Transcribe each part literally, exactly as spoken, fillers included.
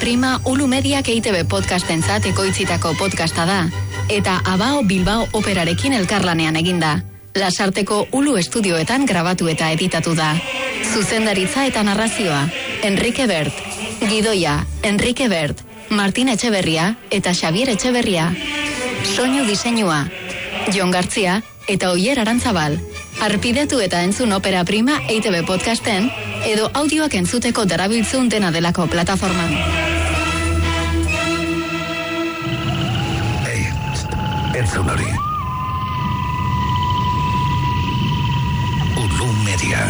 Prima Ulu Mediak E I Te Be podcastentzat ekoitzitako podcasta da, eta Abao Bilbao operarekin elkarlanean eginda. Lasarteko Ulu estudioetan grabatu eta editatu da. Zuzendaritza eta narrazioa, Enrique Bert. Gidoia, Enrique Bert. Martin Etxeberria eta Xavier Etxeberria. Soinu diseinua, Jon Gartzia eta Oier Arantzabal. Arpidetu eta entzun opera prima E I Te Be podcasten, edo audioak entzuteko darabiltzun dena delako plataforman. Ei, entzun hori. Ulu Media.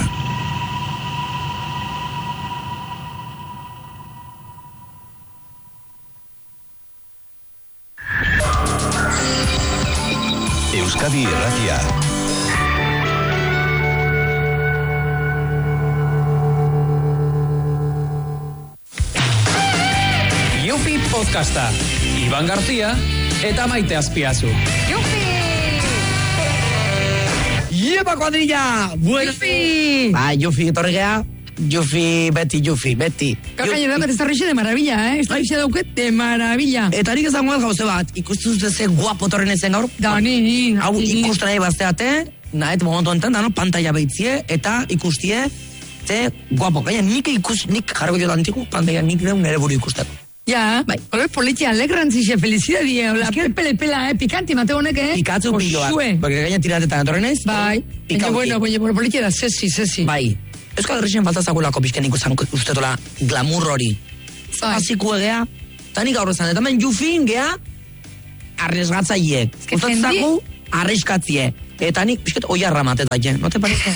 Euskadi Irratia. Yufi podcasta. Iban García eta Maite Azpiazu. Yufi! Iepa kuadrilla! Bueno. Yufi! Ba, Yufi etorregea. Yufi, beti, Yufi, beti. Kakaino dauket ez tarrixe de maravilla, eh? Ez tarrixe dauket de maravilla. Eta nik ezan guaz gauze bat, ikustu zute ze guapo torren ezen gaur? Da, ni, ni. Hau ikustu nahi bazteate, nahet momentu enten, da, no? Pantalla behitzie, eta ikustie, ze guapo. Gaina nik ikus, nik jarriko jo dantiku, pantalla nik deun nere buru ikusteko. Ja, bai. Olor politia, alegrantzise, felicidadie, hola, pele, pela, eh? Pikanti, mate honek, eh? Pikatzu piloak, porque gaina tiratetan etorren ez? Bai. Baina, bueno, bueno, politia da, sesi, sesi. Bai. Euskal Herrixen faltazagulako pixken ikusten ustetola glamur hori. Aziko egea, eta nik gaur ezan, eta men Yufin gea arresgatzaiek. Gustatzaku arreskatzie. Eta nik pixket oiarra matetaien, no te parece?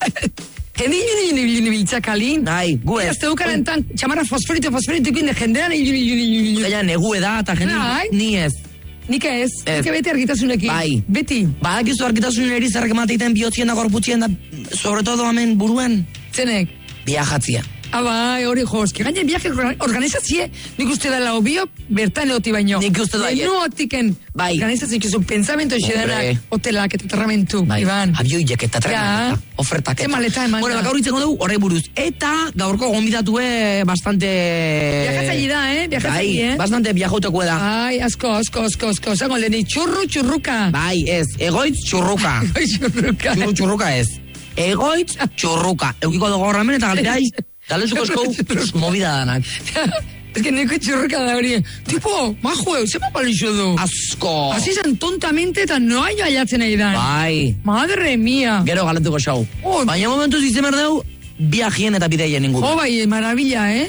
Jendi juni juni juni biltzakalin. Ai, gu ez. Ezte dukarentan, txamarra fosforito, fosforito ikinde jendean, juni juni juni. Gaina negu eda, eta jendi, ni ez. Nik ez, nik beti argitasunekin. Bai. Beti. Badakizu argitasunen eri zerrek mateiten bihotzien da gorputzien da, sobre todo hemen buruen. Zenek? Viajatzia. Abai, hori jozki. Gainen viaje organizazie, nik uste dela obio, bertan eoti baino. Nik uste da. Lehenu otiken. Bai. Organizatzen kizu, pensamentu esedanak, hotelak eta terramentu. Bai. Iban. Abioiek eta terramentu. Ja. Ofertak eta. Ze maleta, eman. Bueno, gaur itzeko dugu horrek buruz. Eta gaurko gonbidatue bastante... Viajatzaile da, eh? Viajatzaile, bai, eh? bastante viajauteko da. Ai, asko, asko, asko, asko. Zango, leheni, txurru, txurruka. Bai, ez. Egoitz, txurruka. Egoitz, txurruka. Txurru, txurruka ez. Egoitz, txurruka. Eukiko dugu horremen eta galderai, galezuko eskou, movida danak. Ez que neko txurruka da hori. Tipo, majo, zema balixo du. Asko. Asi zan tontamente eta no haio aiatzen nahi da. Bai. Madre mia. Gero galetuko xau. Oh, baina momentuz izemer deu, viajien eta bideien ingudu. Oh, bai, maravilla, eh?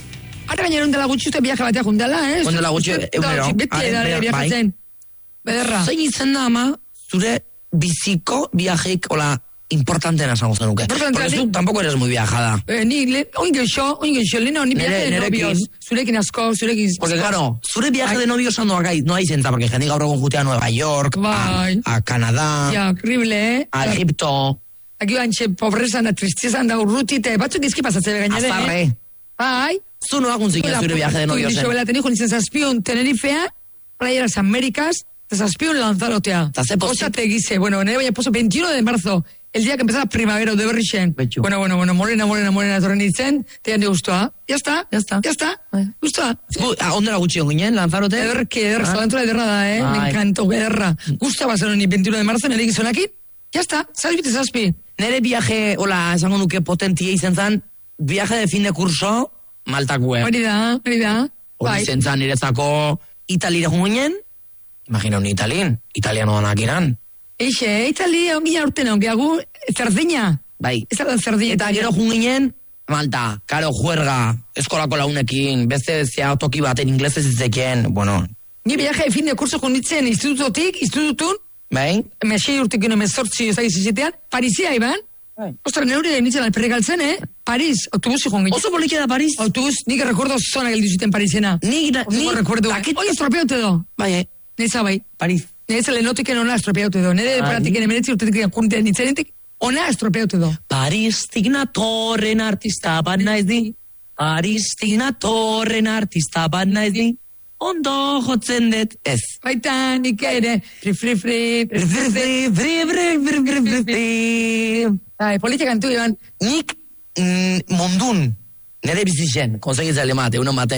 Ara gainera ondela gutxi uste viaje batea jundela, eh? Ondela gutxi, egunero. Beti edare viajatzen. Bederra. Zein izan da, ama, zure biziko viajeik, hola, importantena esango zenuke. Porque zu tampoco eres muy viajada. Eh, ni, oin geixo, oin geixo, leno, ni viaje de novios. Zurekin asko, zurekin... Porque claro, zure viaje de novios ando acá, no hay senta, porque gente gaur egun jutea a Nueva York, a, a Canadá, ja, horrible, eh? a Egipto. Aquí bantxe pobrezan da tristezan da urrutite, batzuk izki pasatze begainere. Azarre. Bai. Zu no hagun zikia zure viaje de novios. Ni sobela tenijo nintzen zazpion Tenerifea, playeras Américas, zazpion Lanzarotea. Osa tegize, bueno, nere baina poso veintiuno de marzo. El día que empezaba primavera de Berrixen. Bueno, bueno, bueno, morena, morena, morena, torren ditzen, te handi guztua. Ya está, ya está, ya está, guztua. ¿A dónde la gutxion ginen, Lanzarote? Ederke, ederra, zalantura ederra da, eh? Me encantó, ederra. Guztua bazen ni veintiuno de marzo, nire gizonakin, ya está, zazpite zazpi. Nere viaje, hola, esango nuke potentia izan zan, viaje de fin de curso, Maltakue. Hori da, hori da. Hori izan zan, niretzako Italire jungen, imagina un Italin, italiano danak iran. Eixe, Itali, ongi aurten, ongi agu, Zerdina. Bai. Ez da Zerdina. Eta gero junginen, Malta, karo, juerga, eskolako launekin, beste zea toki baten inglesez izekien, bueno. Ni viaje fin de curso junitzen institutotik, institutun, bai? Mesei urtekin emezortzi ez da izizetean, Parisia iban. Bai. Ostra, neure nintzen alperregaltzen, eh? Paris, autobusi joan ginen. Oso poliki da Paris? Autobus, nik rekordo zona geldi zuten Parisena. Nik, nik, rekordo. Oie, estropeote do. Bai, eh? Neza bai. Paris. Neza lehenotiken ona estropeote do. Nede paratiken emeretzi urtetik juntean nintzenetik, ona estropeote do. Paristik natorren artista bat naiz di. Paristik natorren artista bat naiz di. Ondo jotzen dut, ez. Baita, nik ere, fri, fri, fri, fri, fri, fri, fri, fri, fri, fri, fri. Ai, politia kantu, Iban. Nik mundun, nire bizixen, konsegitza lemate, uno maten,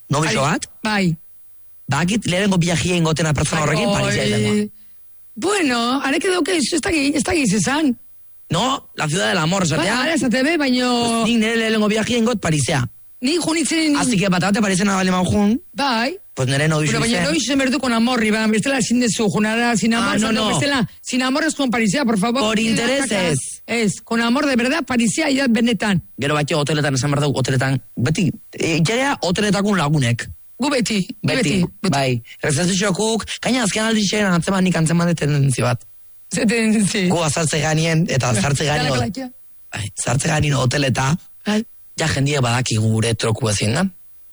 nobixo bat, Bai. bakit lehenengo biajia ingotena pertsona horrekin Parisia izango. Bueno, arek edoke, ez da ez da giz esan. No, la ciudad del amor, Bai, zatea. ara esate be, baino... Nik nire lehenengo biajia ingot Parisia. Ni junitzen... Así que batate Parisena bale jun, Bai. pues nire nobixo Pero baina izen. no izen berdu con amor, Iván. Bestela sin dezu, junara sin amor. Ah, no, no. Bestela, sin amor es con Parisia, por favor. Por interés ez. Es, con amor de verdad, Parisia ya benetan. Gero batio hoteletan esan behar dugu, hoteletan, beti, e, jarea hoteletakun lagunek. Gu beti, gu Beti, beti. bai. Rezazioakuk, gaina azken aldi xeran antzeman nik antzeman tendenzi bat. Zeten, zi. Gu azartze ganien, eta zartze ganien, Jalako lakia. bai, zartze ganien hoteleta, Bai. ja jendia badaki gure troku ezin da.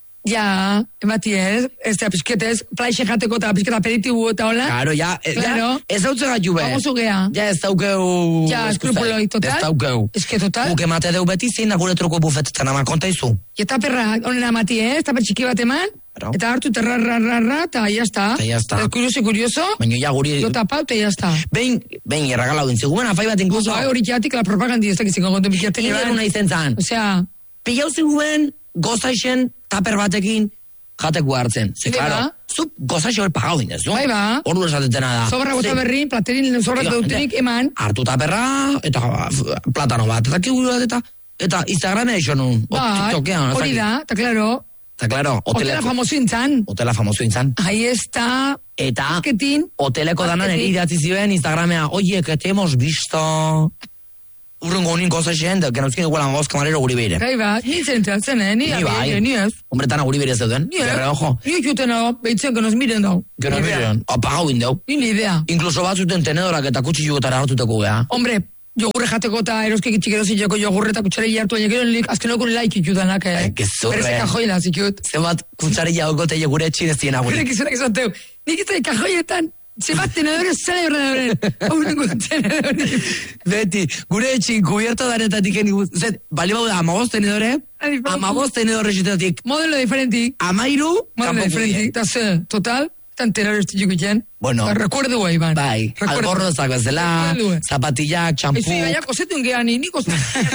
Ja, emati ez, ez da pizketez, plaixe jateko eta pizketa aperitibu eta hola. Claro, ja, e, Claro. ja ez hau gaitu be. Famoso gea. Ja, ez daukeu... Ja, eskrupuloi total. Ez daukeu. Ez que total. Guk emate deu beti zein da gure troku bufetetan ama kontaizu. Eta perra onena mati ez, eta txiki bat eman, Claro. eta hartu terra, ra, ra, ra, eta ya está. Eta ya está. Eta curioso, curioso, Baina ja guri... yo tapau, eta ya está. Behin, behin erragalau dintzigumen, afai bat incluso... Bai, hori jatik, la propaganda ez dakiziko gondo bikiaten. Zer una izen zan. Osea, Pilau ziguen gozaixen taper batekin jateko hartzen. Ze, Bai, claro, ba. zu gozaixo hori pagau dinez, no? Bai, ba. Ordu esatetena da. sobra gota Ze- berrin, platerin, sobra Tío, dautenik gente, eman. Hartu taperra, eta f- platano bat, eta kibu bat, eta, eta Instagramen eixo nun. o Bai, TikTokean, ez hori dakit. da, eta claro, Eta, claro, hotela hoteleko, famoso intzan. hotela famoso intzan. Ahí está, Eta, marketing. hoteleko danan Marketing. eri idatzi ziren Instagramea, oye, que te hemos visto... Urrungo honin gozaixen, da, genauzkin duguela magoz kamarero guri beire. Gai ba, nintzen entratzen, eh? Ni, Ni bai. ni ez. Hombretana guri bere zeuden. Ni ez. Gerre, ojo. Ni juten hau, behitzen, que nos miren dau. Gero Ni idea. miren, apagau indeu. Ni ni idea. Inkluso batzuten tenedorak eta kutxilugotara hartuteko gea. Hombre, jogurre jateko eta eroskik txikerozileko jogurre eta kutsare jartu, baina gero nik azkenoko laik ikudanak, eh? Ai, gezurre. Bereze kajoila zikut. Zenbat kutsarilla okote gure etxin ez ziena guri. Gure kizunak izateu. Nik izan kajoietan, zenbat tenedores zela horren daure. Hau nengo tenedore. Beti, gure etxin kubierto daretatik eni zet, bali bau da amaboz tenedore, Ai, bau. amaboz tenedore xetatik, Modelo diferenti. amairu, Modelo kanpo diferenti. kuie. Eta ze, total, tan tenedores txikutzen. Bueno. Recuerdo guai, ban. Bai, albornozak bezala, Recuerdo. zapatillak, txampu. Ezi, baina kozetun gehan, ni niko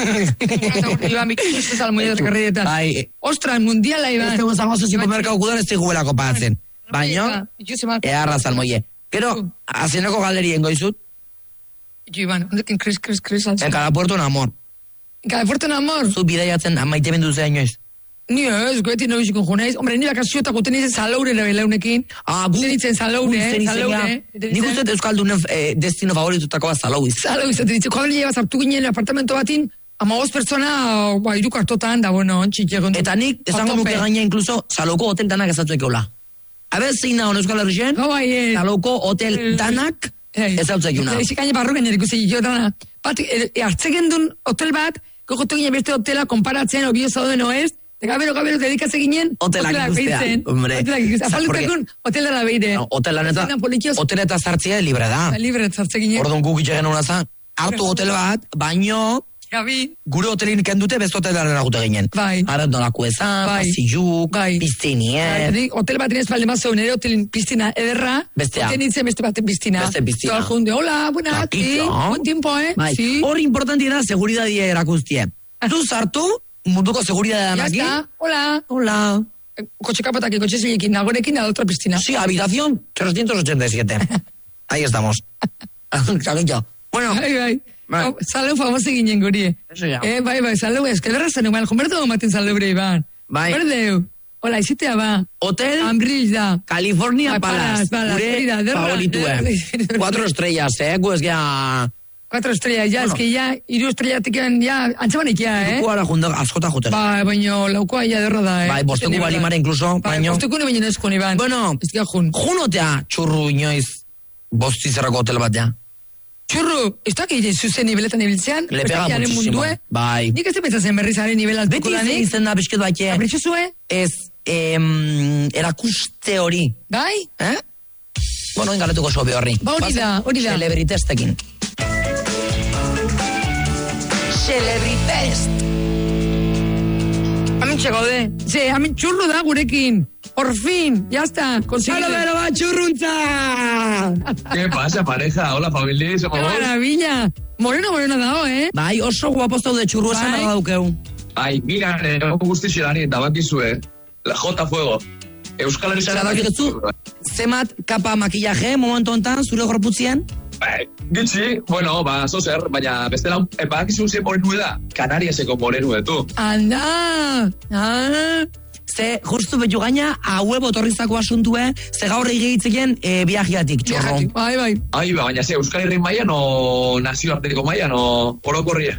Iban, mikiko ez almoia karrietan. Bai. Ostra, mundiala, Iban. Ez dugu zango zuzipo merkau kudan ez diguelako patzen. Baino, Baina, eharra salmoie. Gero, azeneko galerien goizut, Iban, ondekin kris, kris, kris. en cada puerto un amor. Cada fuerte en amor. Zu bidaiatzen amaite bendu zein inoiz. Ni ez, goeti no bizikon junaiz. Hombre, ni bakazioetak guten izan zalaure nire beleunekin. Ah, gu... Zer ditzen zalaure, gu zer izena. zalaure. Nik uste dut Euskaldunen eh, destino favoritutako bat zalau iz. Zalaure, zaten ditzen. Joder, llevas hartu ginen apartamento batin, amagoz pertsona, ba, iruk hartotan, da, bueno, ontsi egon. Eta nik, esango nuke gaina inkluso, Salauko hotel danak ezautuek eula. Abe, zein da hon Euskal Herrixen? Ga bai, eh. Salauko hotel danak ezautuek euna. Ezi gaine barruken erikusi jo dana. Bat, e, e, hartzegen duen hotel bat, gogotu ginen beste hotela, konparatzen, obio zauden oez, de gabero, gabero, dedikatze ginen, Hotelak ikustea, behitzen. hombre. Hotelak ikustea. Za- Afalutekun, hotelara beire. No, hotelan eta, Zenan politikioz, hotel eta zartzia libre da. libre zartze ginen. Orduan guk itxegen hona za, hartu hotel bat, baino, Gabi, gure hotelin kendute beste hotelaren agute ginen. Bai. Ara nolako ezan, Bai. pasilluk, Bai. piztinien, Bai, hotel bat inez balde mazau, nire hotelin piztina ederra, Bestea. hotel nintzen beste baten piztina. Beste piztina. Toda junde, hola, buenas, sí, Kakito. buen tiempo, eh? Bai, Sí. hor importanti da seguridadia erakustie. Du sartu, munduko seguridadea Ya naki. está, hola. Hola. Kotxe kapatak, kotxe zilekin, nagorekin, a la otra piscina. Sí, habitación trescientos ochenta y siete. Ahí estamos. Kakito. Bueno, Bai, bai. Bai. Oh, Salau famoso ginen guri. Eso ya. Eh, bai, bai, salau, ez que derra zen, igual, jonbertu maten salaubre, Iban. Bai. Berdeu. Hola, izitea ba. hotel Ambriz da. California Bai, Palace. Palace, hori Gure da, derra, favoritue. derra. Cuatro estrellas, eh? Gu ez gea... Cuatro estrellas, ya, Bueno. es que ya, iru estrellatik ya, antzamanik ya, eh? Guara jundak askota juten. Bai, baino, laukoa ya derra da, eh? Bai, bosteku Zen balimara nivelan. incluso, Bai, baino... bosteku ne baino neskon, Iban. Bueno, Ez dira jun. junotea txurru inoiz bostizerako hotel bat ja. Txurru, ez da que zuzen niveletan ibiltzean? Le pega beste jaren muchísimo. mundue? Bai. Nik ez te pentsatzen berriz haren nivel altuko Beti danik? izen da bizket bakie. Kapritxozue? Ez, em, erakuste hori. Bai? Eh? Bueno, ingaletuko sobe horri. Ba, hori da, hori da. Celebritestekin. Celebritest. Hemen txegaude. Ze, hemen txurru da gurekin. Por fin, ya está. Conseguido. Halo, bero bat, txurruntza! ¿Qué pasa, pareja? Hola, familia, Qué somos vos. maravilla. Moreno, moreno dago, eh? Bai, oso guapoz daude txurru esan Bai. daukeu. Ay, mira, eh, guzti xerani, eta bakizue, la J Fuego. Euskal Herrian... Zara dakizu, zemat kapa makillaje momentu honetan, zure gorputzien? Bai, gitxi, bueno, ba, zozer, baina bestela, epa, akizu zen morenu da, Kanariaseko morenu etu. Anda! Ah! Ze, justu betu gaina, haue botorrizako asuntue, ze gaur egeitzeken e, viajiatik, txorro. Viajatik, bai, bai. Ai, ba, baina ze, Euskal Herri mailan o nazioarteko mailan o orokorria?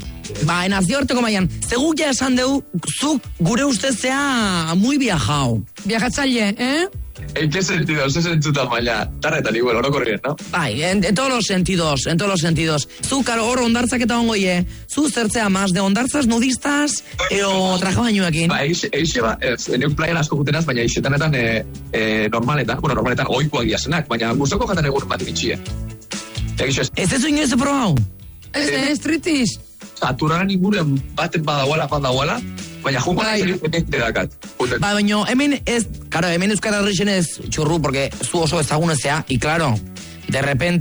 Ba, nazioarteko mailan, ze guk ja esan dugu, zuk gure ustezea muy viajao. Viajatzaile, eh? ¿En qué sentido? ¿Se sentzuta maila? Tarretan igual, orokorrien, no? Bai, en, en todos los sentidos, en todos los sentidos. Zu, karo, hor ondartzak eta ongoie, zu zertzea más de ondartzas, nudistas, eo traja bainoekin. Ba, eixe, eixe, ba, ez, neuk playan asko jutenaz, baina eixetanetan e, e, normaletan, bueno, normaletan oikoak diazenak, baina guztoko jatan egun bat itxie. Egixo ez, Ez ez inoiz probau? Ez, ez, tritis. saturaran inguren baten badagoela, badagoela, baina junko nahi zerite dakat. Ba, baina hemen ez, claro, hemen Euskal Herrixen ez txurru, porque zu oso ezagunezea, y claro, de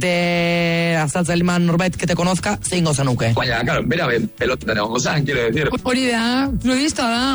repente azaltza liman norbait que te conozca, zein gozan nuke. Baina, claro, bera ben pelotetan egon gozan, quiero decir. Hori da, nudista da.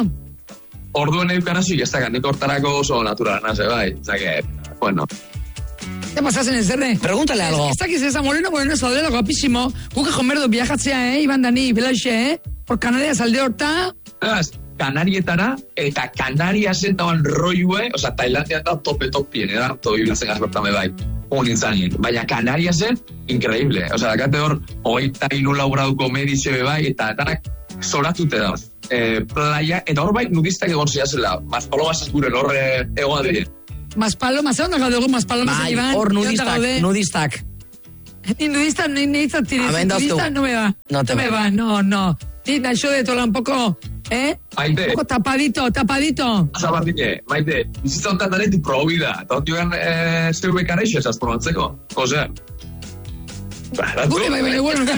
Orduen eukan hasi, ez dakan, nik hortarako oso naturala naze, bai. Zake, bueno. ¿Qué pasas en el cerre? Pregúntale algo. Ez dakiz eza moreno, moreno ez daudela, guapísimo. Guke jomerdo viajatzea, eh, Iban Dani, Belaxe, eh? Por Canarias alde horta. Ez, Kanarietara, eta Kanariasen dagoen roiue, oza, Tailandian da tope-topien, edarto ibilazen gazbertame bai. Unin zanin. Baina Kanariasen, increíble. Oza, dakate hor, hogeita inu lauraduko medize bai, eta etanak zoratute da. E, playa, eta hor bai nudistak egon zehazela. Mazpalomaz ez guren horre egon adien. Maspalo, mazera ondako dugu, maspalo, Bai, hor nudistak, nudistak. Ni nudista, ni nehitzat tiri. Amen, Nudista no me va. No te me va. va, no, no. Ni naixo de tola un poco, eh? Maite. Un poco tapadito, tapadito. Zabardine, maite, bizitza ontan danetik probida. Eta ondioan e, zeu bekareixo esaz probantzeko. Ose. Gure, bai, bai, bueno.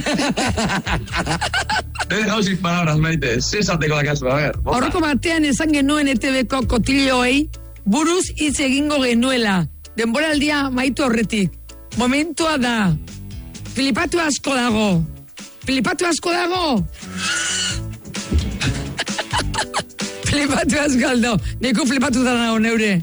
Nede gauzin palabras, maite. Zesateko da kasu, a ver. Horreko batean esan genuen E T B-ko kotilioei buruz hitz egingo genuela. Denboraldia maitu horretik. Momentua da. Flipatu asko dago. Flipatu asko dago. Flipatu asko aldo. Neko flipatu da nago neure.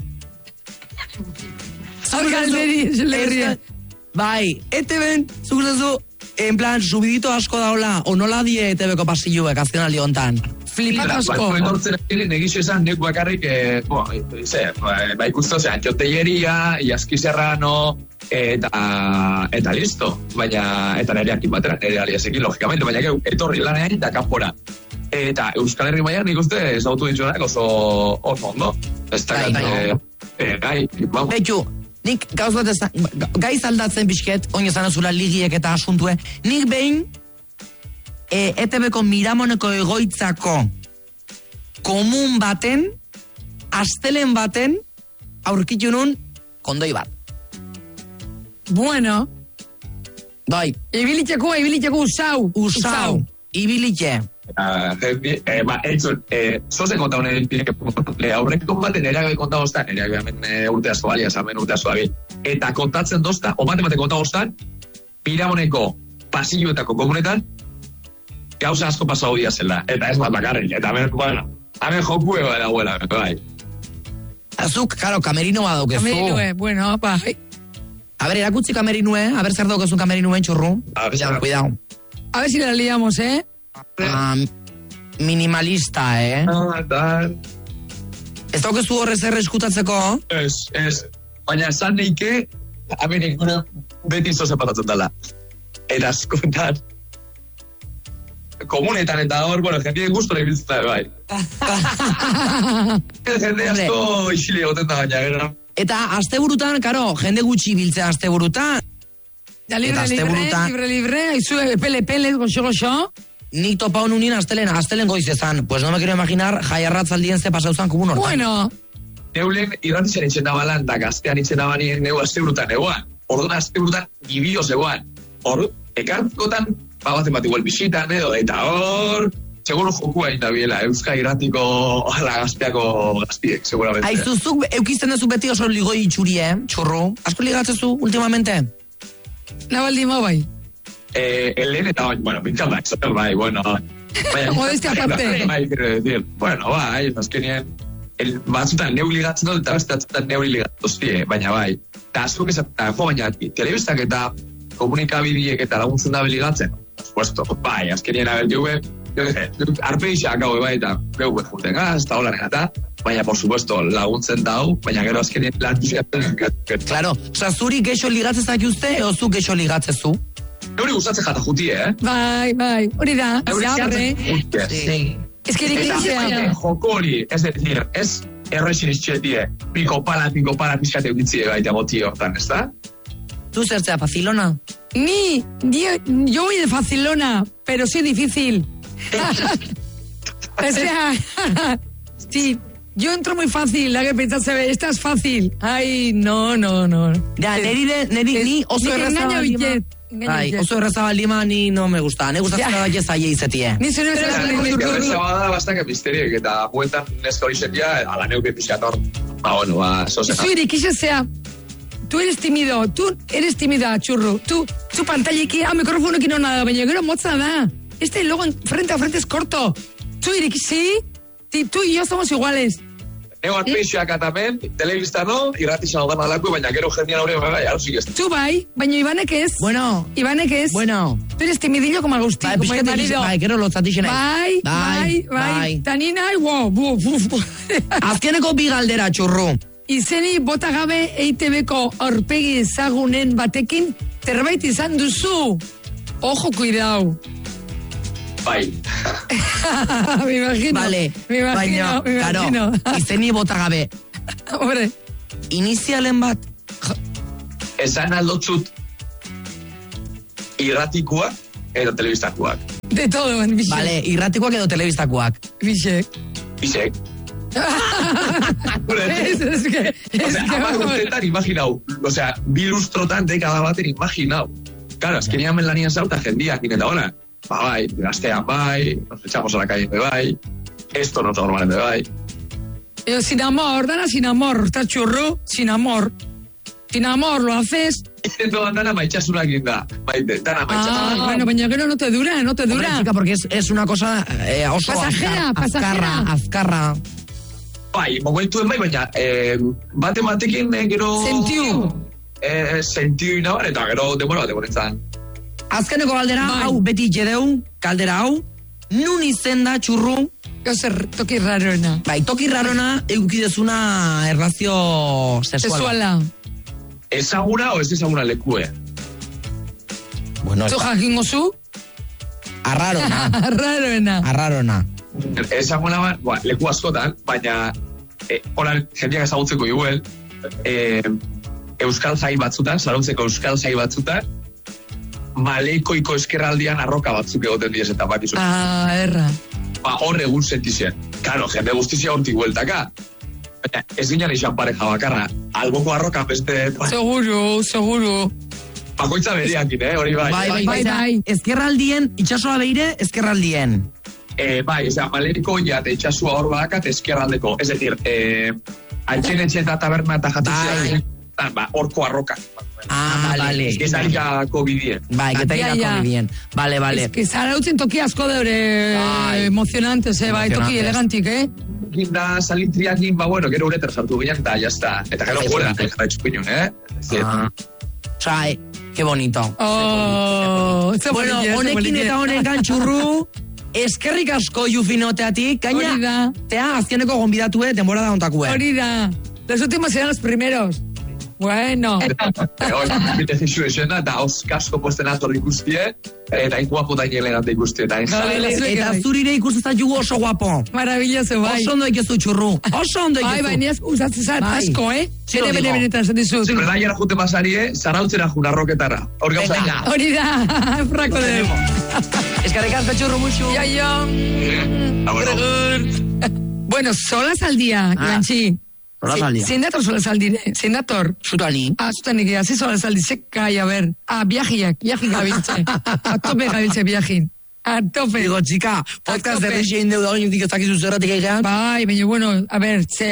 Hor galderi, zelerria. Bai, E T B-en, zuguzazu, en plan, subidito asko daula, o nola die E T B-ko pasilluek azkenaldi hontan. Flipatu asko. Ba, etortzen egin egizio esan nek bakarrik, eh, bo, ze, ba, ikusten, ose, Antiotelleria, Iaski Serrano, eta, eta listo. Baina, eta nire akin batera, nire aliasekin, logikamente, baina geu, etorri lanean eta kanpora. Eta Euskal Herri mailan nik uste ezagutu ditzuenak oso oso ondo. Ez da, Bai, bai. eh, gai, vamos. Betxu, nik gauz bat ez da, gaiz aldatzen pixket, oin ezan ezula ligiek eta asuntue, nik behin e, E T B-ko Miramoneko egoitzako komun baten, astelen baten, aurkitu nun kondoi bat. Bueno. Bai, Ibiliteko, ibiliteko usau. usau, ibilitxe. Uh, eh, ba, entzun, eh, zozen konta honen eh, aurreko baten ere gabe konta hostan, ere gabe hemen eh, urte asko bali, hemen urte asko bali. Eta kontatzen dozta, o bate bate konta hostan, Miramoneko pasilloetako komunetan, gauza asko pasau dia zela. Eta ez bat bakarrik, eta hemen, bueno, hemen joku ego da huela, bai. Azuk, karo, kamerino bat daukezu. Kamerinoe, bueno, bai. A ver, erakutzi kamerinue, a ver zer daukezun kamerinuen txurru. A ver, Cuidado, cuidado. A ver si la liamos, eh? Ah, minimalista, eh? Ah, tal. Ez daukezu horrez erre eskutatzeko? Ez, ez. Baina esan neike, hemen ingure beti zoze patatzen dela. Eta askotan, komunetan eta hor, bueno, jendien gustora ibiltzen da, bai. Jende asko isile goten da baina, gero. Eta asteburutan, karo, jende gutxi biltzea asteburutan. Ja, libre, Eta libre, asteburutan- libre, libre, aizu, pele, pele, goxo, goxo. Nik topau nunien astelen, astelen goizezan. Pues no me quiero imaginar jaiarratzaldien ze pasauzan kubun hortan. Bueno, Neulen irratizen itxen dabalan, da gaztean itxen dabanien neu asteburutan egoan. Orduan asteburutan gibioz egoan. Hor, ekartikotan, babaten bat igual bisitan edo, eta hor, seguro jokua egin da biela, Euska irratiko ala gazteako gaztiek, seguramente. Aizuzuk, eukizten dezu beti oso ligoi itxuri, eh? Txurru. Asko ligatzezu, ultimamente? nabaldimo bai. Eh, el N eta, bueno, pintan da, exotel bai, bueno. Baina, Modestia aparte. Bai, quiero decir, bueno, bai, azkenien, el, batzutan neuri ligatzen dut, eta batzutan neuri ligatzen duztie, baina bai. Eta azuk ez, eta jo, baina, telebistak eta komunikabideek eta laguntzen da ligatzen. Supuesto, bai, azkenien abel juve, arpeixak hau bai, eta geu behuten gaz, eta hola negata, baina, por supuesto, laguntzen dau, baina gero azkenien lan duziatzen. Claro, oza, zuri geixo ligatzen zakiuzte, eo zu geixo ligatzen zu? Neuri gustatzen jata jutie, eh? Bai, bai, hori da, zabre. Sí. Ez que Eta joko hori, ez decir, ez errexin iztxetie, piko pala, piko pala, pizkate utitzie baita moti hortan, ez da? Tu zertzea, facilona? Ni, yo, yo voy de facilona, pero soy difícil. O sea, sí, yo entro muy fácil, la que pensase, esta es fácil. Ay, no, no, no. Ja, neri, de, neri, ni oso erraza baldima. Bai, oso erraza baldima ni no me gusta. Ne gustatzen da baie zaie izetie. Ni zer ez Erraza bada bastante misteriek, eta bueltan neska hori zetia, ala neuke pixator. Ba, bueno, ba, zozen. Zuiri, sea, tú eres tímido, tú eres tímida, churro. Tú, tu pantalla ah, micrófono que no nada, baina gero motza da. Este logo frente a frente es corto. Zuiri, sí, sí, tú y yo somos iguales. Ego arpeixak atamen, telebista no, irratizan odan alako, baina gero jendean hori bai, hau sí que ez. Tú bai, baina Ibanek ez. Bueno. Ibanek ez. Bueno. Tú eres timidillo como Agustín, bai, como el marido. Bai, gero lotzatixen ez. Bai, bai, bai. Tanina, wow, buf, buf, buf. Azkeneko bi galdera, txurru. Izeni bota gabe E I T B-ko aurpegi ezagunen batekin zerbait izan duzu. Ojo, cuidao. Bai. Me imagino. Vale. Me imagino, baina, me imagino. Claro, izeni bota gabe. Hombre. Inizialen bat. Esan aldotzut irratikoak eta telebistakoak. De todo, en Bixek. Vale, irratikoak edo telebistakoak. Bixek. Bixek. es, es que... Es o sea, que ama guztetan imaginau. O sea, bi lustrotan dekada baten imaginau. Claro, es que nian melanian zauta jendiak, eta hona, ba bai, gaztean bai, nos echamos a la calle de bai, esto no normal de bai. Pero sin amor, dana sin amor, está churro, sin amor. Sin amor, lo haces... No, dana maitxasunak inda, maite, dana maitxasunak. Ah, bueno, baina gero no te dura, no te dura. Hombre, chica, porque es, es una cosa eh, oso... Pasajera, azkar, pasajera. Azkarra, azkarra. Bai, momentuen bai, baina eh, bate batekin eh, gero... Sentiu. Eh, sentiu inabar, eta gero demora bat egonetzan. Azkeneko galdera, bai. hau beti jedeu, galdera hau, nun izen da txurru? Zer, toki rarona. Bai, toki rarona eukidezuna erlazio sexuala. Sexuala. Ezaguna o ez ezaguna lekue? Bueno, Zu jakingo zu? arrarona. Rarona. Arrarona. Ezaguna ba, ba, leku askotan, baina eh, hola, jendeak ezagutzeko igual, eh, euskal jai batzutan, zarautzeko euskal jai batzutan, maleikoiko eskerraldian arroka batzuk egoten diez eta bat izu. Ah, erra. Ba, hor egun sentizien. Karo, jende guztizia hortik bueltaka. Baina, ez ginen izan pareja bakarra. Alboko arroka beste... Seguro, seguro. Bakoitza beriakin, eh, hori bai. Bai, bai, bai, bai. Ezkerraldien, itxasoa beire, ezkerraldien. Eh, bai, ez da, maleiko ja, eta itxasua hor badakat eskerraldeko. Ez decir, eh, altxen etxe eta taberna eta jatuzia, Bai. ba, horko arroka. Ah, vale. Ez da irako bidien. Bai, que te Ja, irako ja. bien. Vale, vale. Es que zarautzen toki asko deure Bai. emocionantes, eh, bai, toki Emocionantes. elegantik, eh? Da salitriakin, ba, bueno, gero ureter sartu ginen, eta jazta. Eta gero Bai, fuera, bai. eta etxupinun, eh? Ah. O sea, eh, qué bonito. Oh, ze Bueno, polite, ze honekin polite. eta honekan txurru, eskerrik asko jufinoteatik, Hori da. gaina, tea azkeneko gonbidatue, denbora da ontakue. Hori da. Los últimos serán los primeros. Bueno. Hori, bite zixu esena, eta oskasko posten azor ikustie, eta inguapo da elegante ikustie, eta Vale, enjale. zuek Eta bai. zurire ikusten jugu oso guapo. Maravilloso, bai. Oso ondo ikezu txurru. Oso ondo Bai, bai, ikezu. ni usatzen zat Bai. asko, eh? Zero Bene, bene, digo. benetan, esan dizut. Zure daiera jute masarie, zarautzera juna roketara. Hor gauza Venga. dira. Hori da, frako de. Eskerrik asko txurru muxu. Ya, yo. Ah, bueno. Bueno, solas al día, Ah. Ibanchi. Solas al día. Zein dator solas al dire, zein dator. Zutani. Ah, zutanik, hasi solas al dire, kai, a ver. Ah, viajiak, viajin gabiltze. A tope gabiltze viajin. A tope. Digo, txika, podcast tope. de rexein deu da, hori ez dakizu zerratik egean. Bai, baina, bueno, a ver, ze.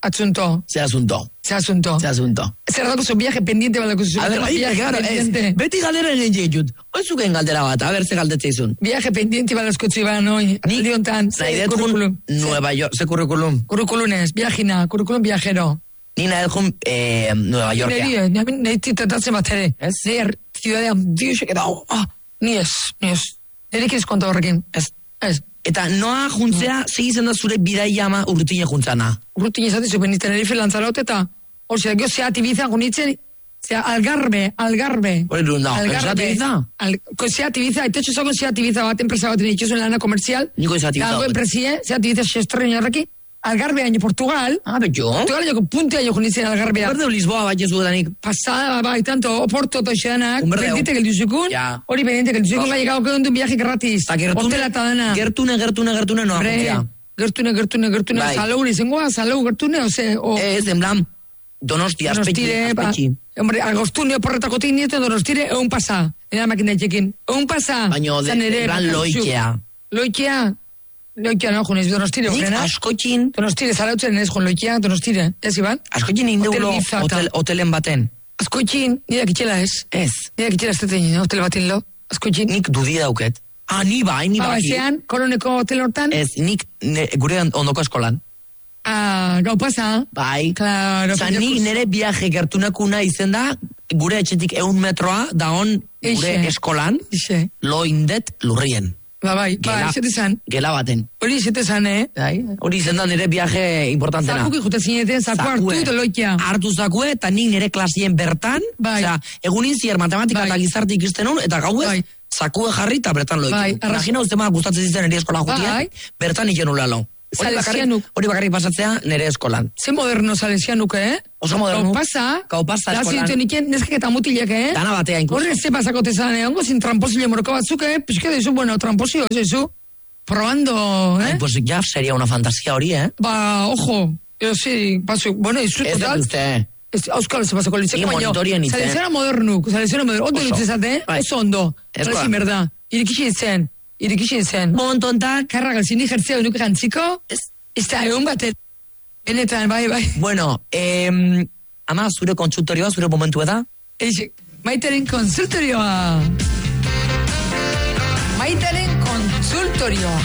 Asunto. Ze asunto. Ze asunto. Ze asunto. Zer dako zu viaje pendiente balako zu. A ver, viaje claro, pendiente. ez, beti galdera egin jeiut. Oizuken galdera bat, a ber, ze galdetzea Viaje pendiente balazko zu iban, oi. Nik, Liontan, nahi detun, Nueva York, ze curriculum? Curriculunes, viajina, curriculum viajero. Ni nahi detun, eh, Nueva Yorkia. Neri, nahi titatatzen bat ere. Ez? Zer, ziudadean, diusek eta, ah, ni ez, ni ez. Nerik ez konta horrekin. Ez. Ez. Eta noa juntzea, segizen da zure bidaia ama urrutine juntzana. Urrutin izate zu, beniten Tenerife lanzarote eta, orzea, gio zeat Ibiza gunitzen, zea, algarbe, algarbe. Hori du, no, zeat Ibiza? Al, ko zeat Ibiza, ete txosako zeat Ibiza bat, enpresa bat dituzun lana komerzial. Niko zeat Ibiza. Dago enpresie, zeat Ibiza xestreño horreki, algarbe año Portugal. Ah, betxo? Portugal joko punte año gunitzen algarbea. Berde Lisboa bat jesu danik. Pasada, bai, tanto, Oporto eta xedanak, Umberde, bendite gelduzukun, ja. hori bendite gelduzukun, gai gau kedun du viaje gratis. Ta gertune, Hotela eta dana. gertune, gertune, gertune noa Bre, juntzea. gertune, gertune, gertune, Bai. salau izangoa, salau gertune, ose, o... Ez, en plan, donosti, aspetxi, Donostire, ba, aspetxi. hombre, agostunio porretako tinieto, donostire, egun pasa. Era makina etxekin. Egun pasa. Baina, de, Zan ere, gran bakatzu. loikea. Loikea. Loikea, no, junez, donostire, Nik horrena. askotxin, Donostire, zarautzen ez, jon, loikea, donostire. Ez, Iban? askotxin indeulo Hotel Ibiza eta- hotel, hotelen baten. Askoitxin, nire kitxela ez. Ez. Nire kitxela ez tetein, hotel batin lo. Askoitxin. Nik dudi dauket. Ah, ni bai, ni Ba, bai. ezean, koroneko hotel hortan. Ez, nik ne, gure ondoko eskolan. Ah, gau pasa. Bai. Claro. Osa, ni nire viaje gertunakuna izen da, gure etxetik eun metroa, da on gure Eixe. eskolan, Ixe. lo indet lurrien. Ba, bai, ba, Gela, izate zan. gela baten. Hori izate zan, eh? Bai, hori izen da nire viaje importantena. Zakuki jute zineten, zaku hartu Zakue. eta loikia. Hartu zakue, eta nik nire klasien bertan, Bai. osea, egunin zier matematika Bai. eta gizarte ikusten hon, eta gauez, Bai. zakue jarri eta bertan loikin. Bai, arra- Imagina uste ma gustatzen zitzen nire eskola jutia, Bai. bertan iken ula lo. Hori bakarrik, Salesianuk. hori bakarrik pasatzea nire eskolan. Ze moderno salesianuke, eh? Oso moderno. Gau pasa. Gau pasa eskolan. Lazi duten iken, neskak eta mutilek, eh? Dana batea inkluso. Horre ze pasako tezan, eh? Ongo zin tramposile moroko batzuk, eh? Pizke dezu, bueno, tramposio, ez dezu. Probando, eh? Ay, pues ya sería una fantasía hori, eh? Ba, ojo. Yo sí, paso, bueno, izu, Ez dut uste. Ez, auskalo ze pasako litzeko, Ni baina, monitorien nintzen. salesiano modernuk, salesiano modernuk, ondo Oso. litzezate, Bai. oso ondo. Eskola. Hora merda. Irikixin zen, irikixin zen. Montontak. Karra galzini jertzea benuke jantziko, Ez. ez da egun bat, benetan, bai, bai. Bueno, eh, ama, zure kontsultorioa, zure momentu eda? Eixe, Maiteren konsultorioa. Maiteren konsultorioa.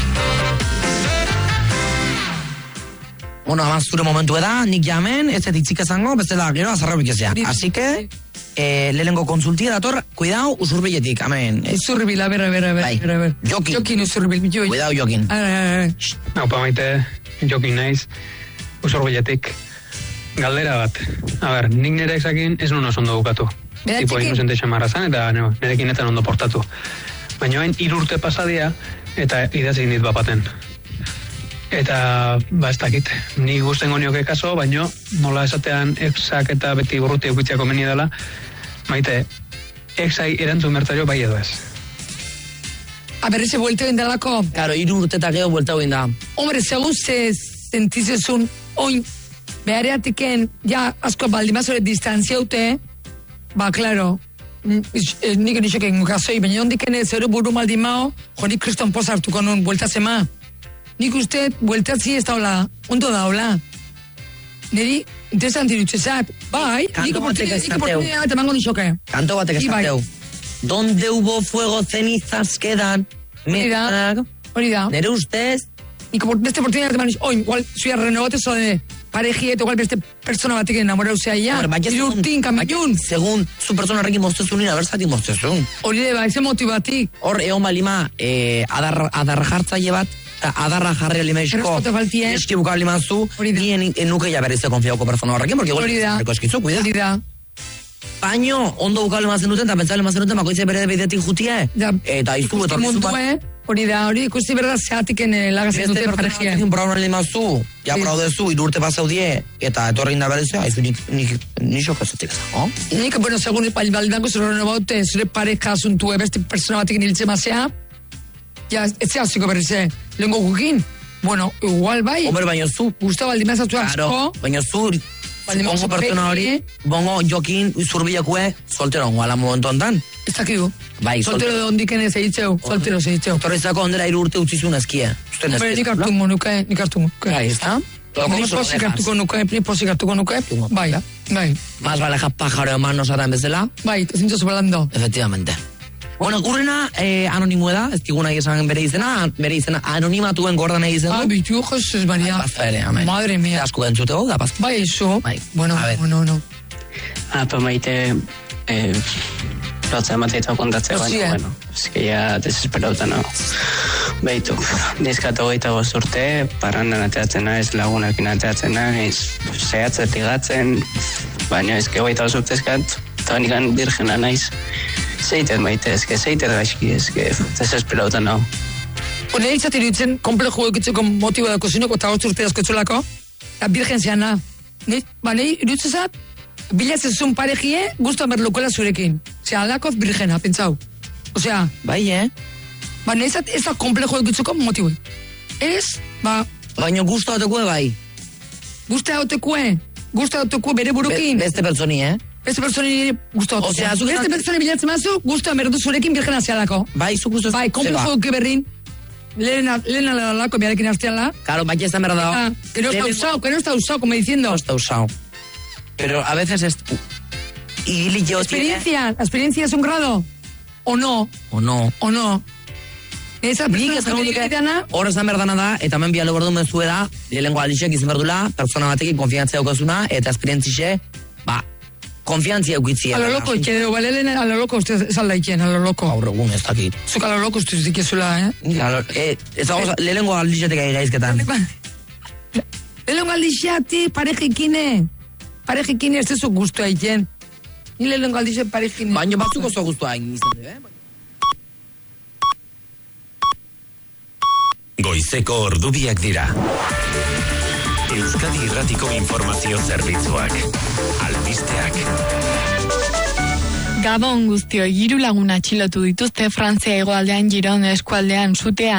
Bueno, ama, zure momentu eda, nik jamen, ez ditzik esango, bestela gero azarra bikezea. Hori- Así que, eh, lehenengo konsultia dator, cuidao, usurbiletik, amen. Ez, Zurribil, a ber, a ber, a ber, Bai. a ber, a ber. Jokin. Jokin uzurribil, bitu. cuidao, Jokin. A ber, a ber. Haupa maite, jokin naiz, usorbiletik. Galdera bat. A ber, nik nire exakin ez nun oso ondo bukatu. Beratzekin? Tipo inusente xamarra zan, eta no, nirekin etan ondo portatu. Baina hain irurte pasadia, eta idazik nit bapaten. Eta, ba, ez dakit, ni guztengo nioke kaso, baino, nola esatean exak eta beti burruti eukitziako meni dela, maite, exai erantzun mertario bai edo ez. A ber, ese vuelta indalako. Claro, hiru urte eta gero buelta hoin da. Hombre, segun ze sentizezun, oin, behareatiken, ja, asko baldimazore distantziaute, ba, claro, mm, eh, nik nixok egin gazoi, baina ondiken ez ero buru maldimao, jo, nik kriston poza hartuko nun, bueltazema. Nik uste, bueltatzi ez daula, ondo daula. Neri, interesanti dutxezat, bai, Kanto nik batek oportunidad, nik esateu. oportunidad, eta mango nixoke. Kanto batek I bai. esateu. Donde hubo fuego, cenizas quedan. Hori da, Metak. hori da. Nere ustez, Nik opor- beste oportunidad, eman oin, igual, zuia renovatezo de parejiet, igual beste persona batek enamorau zea ya. Hombre, baina Hiru urtin, kamilun. segun, zu pertsona horrekin moztezun, abertzatik moztezun. Hori de, ba, eze motibatik. Hor, egon balima, eh, adar, adar jartzaile bat, eta adarra jarri alimeizko, Errespeto faltie. eski buka alimazu, Hori da. nien nuke ja berrize konfiauko persona horrekin, porque igual, Hori da. jarriko eskizu, cuida. Hori da. Baino, ondo buka alimazen duten, eta pentsale mazen duten, bakoitze bere bidetik jutie, Da, eta izu, eta Ikusti mundue, hori da, hori ikusti berda zeatiken eh, lagazen Beste dute pertsona parejia. batekin braun alimazu, ja Sí. braudezu, irurte pasau die, eta etorri inda berezea, izu nik, nik, nixo kazatik, oh? Nik, bueno, segun baldango zure renovaute, zure pareja asuntue beste persona batekin hiltze mazea, ja, ez zea ziko berrize, lehenko gukin. Bueno, igual bai, Hombre, baina zu, gusta baldimazatu asko, claro, baina zu, Baldin bongo bazu pertsona hori, beti, bongo jokin zurbilakue, soltero ongo ala momentu ontan. ez dakigu. Bai, Soltero de ondiken ez eitzeu, soltero ez eitzeu. Torrezako ondera hiru urte utzizun eskia. Usten Hombre, nik eskia. hartu monuke, nik hartu monuke. Bai, ez da? Ni posik hartuko nuke, ni posik hartuko nuke. Bai, bai. Más vale ja pájaro en mano saran bezala. Bai, zintzos balando. Efectivamente. Bueno, gurrena, eh, anonimo da, ez diguna esan bere izena, bere izena anonimatuen gordan egiten Ah, du. bitu, Jesus Maria. Paz ere, amen. Madre mía. Asko entzutego, da paz. Bai, eso. Bai. Bueno, A ver. bueno, no. Ah, pues maite, eh, lotza emateita kontatzea, Pues sí, baina, eh. bueno, es que ya desesperauta nago. Beitu, dizkatu gaita urte, parrandan ateatzen naiz, lagunekin ateatzen naiz, zehatzet ligatzen, baina ez que gaita urtezkat, eta nikan virgena naiz. Zeitet maite, ez que zeitet gaizki, ez que desesperauta nago. Hone izaten ditzen, komplejo egitzeko motibo dako zinoko, eta hotz urte asko txolako, eta virgen zeana. Ne, ba, nahi, irutzezat, bilatzen zuen parejie, guztu amerlokoela zurekin. Osea, alako virgena, pentsau. Osea, Bai, eh? ba, nahi izat, ez da komplejo egitzeko motibo. Ez, ba, Baina gustu atekue bai. guztu autekue, guztu autekue bere burukin. Be, beste pertsoni, eh? Beste personi guztu autekue. Osea, zuk beste esan- personi bilatzen mazu, guztu amerdu zurekin virgena zealako. Bai, zuk gustu. Bai, komplejo eki berrin, lehena, lehena lalako biarekin arteala. Claro, bai ez da merda dago. Ah, que no está usado, que no está usado, como diciendo. No está usado. Pero a veces es... Y yo tiene... Experiencia, la experiencia es un grado. O no, O no. o no. Esa Nik persona ez dugu duke, amerikana, hor esan berdana da, eta hemen bialo berdu mezue da, lehenengo aldixek izan berdula, persona batekin konfiantzia daukazuna, eta esperientzixe, ba, konfiantzia eukitzia. a lo loco, que valelen a lo loco usted salda iken, a lo loco. Gaur egun ez dakit. Zuka a lo loco usted zikezula, eh? Claro, eh, ez dago, lehenengo aldixetek ari gaizketan. Lehenengo aldixeati parejikine. Parejikine ez dezu guztua iken. Ni lehenengo aldixe parejikine. Baina batzuk oso guztua egin izan, eh? Goizeko ordubiak dira. Euskadi Irratiko Informazio Zerbitzuak. Albisteak. Gabon guztio, hiru lagun atxilotu dituzte Frantzia hegoaldean Giron eskualdean sutea